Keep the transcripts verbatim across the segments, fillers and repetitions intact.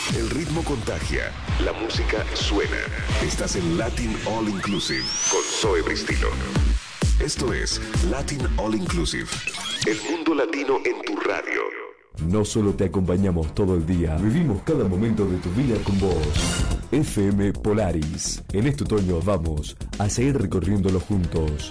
El ritmo contagia, la música suena. Estás en Latin All Inclusive con Zoe Bristilo. Esto es Latin All Inclusive. El mundo latino en tu radio. No solo te acompañamos todo el día, vivimos cada momento de tu vida con vos. F M Polaris. En este otoño vamos a seguir recorriéndolo juntos.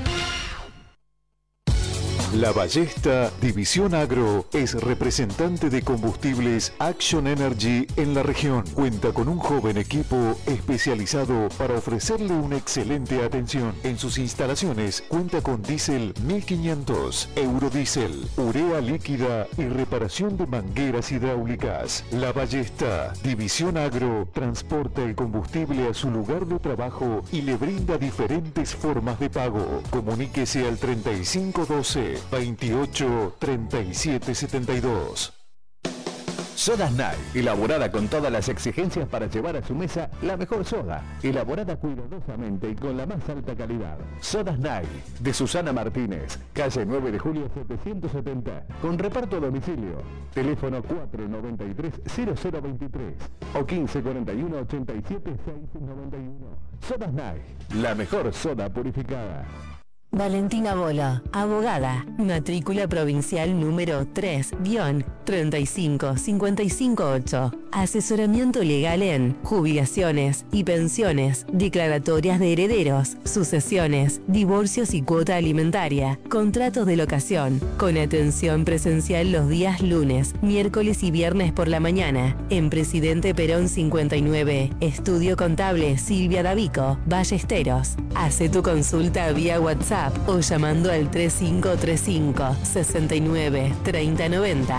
La Ballesta División Agro es representante de combustibles Action Energy en la región. Cuenta con un joven equipo especializado para ofrecerle una excelente atención. En sus instalaciones cuenta con diésel mil quinientos, Eurodiesel, urea líquida y reparación de mangueras hidráulicas. La Ballesta División Agro transporta el combustible a su lugar de trabajo y le brinda diferentes formas de pago. Comuníquese al treinta y cinco doce veintiocho treinta y siete setenta y dos. Sodas Night, elaborada con todas las exigencias para llevar a su mesa la mejor soda, elaborada cuidadosamente y con la más alta calidad. Sodas Night, de Susana Martínez, calle nueve de julio setecientos setenta, con reparto a domicilio. Teléfono cuatro noventa y tres cero cero veintitrés o quince cuarenta y uno ochenta y siete seiscientos noventa y uno. Sodas Night, la mejor soda purificada. Valentina Bolo, abogada, matrícula provincial número tres guión treinta y cinco cincuenta y cinco ocho. Asesoramiento legal en jubilaciones y pensiones, declaratorias de herederos, sucesiones, divorcios y cuota alimentaria, contratos de locación, con atención presencial los días lunes, miércoles y viernes por la mañana, en Presidente Perón cincuenta y nueve, Estudio Contable Silvia Davico, Ballesteros. Hace tu consulta vía WhatsApp o llamando al tres cinco tres cinco, sesenta y nueve, treinta noventa.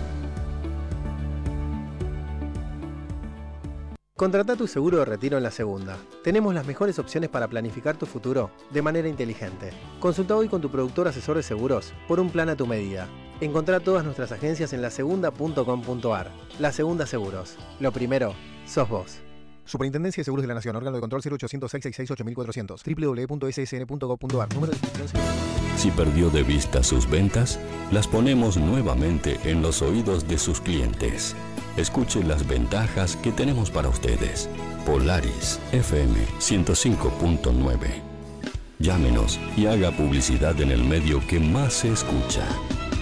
Contrata tu seguro de retiro en La Segunda. Tenemos las mejores opciones para planificar tu futuro de manera inteligente. Consulta hoy con tu productor asesor de seguros por un plan a tu medida. Encontrá todas nuestras agencias en la segunda punto com punto a r. La Segunda Seguros. Lo primero, sos vos. Superintendencia de Seguros de la Nación. Órgano de control cero ochocientos seis sesenta y seis ocho mil cuatrocientos. doble u doble u doble u punto ese ese ene punto gob punto a r. Número de inscripción. Si perdió de vista sus ventas, las ponemos nuevamente en los oídos de sus clientes. Escuche las ventajas que tenemos para ustedes. Polaris F M ciento cinco punto nueve. Llámenos y haga publicidad en el medio que más se escucha.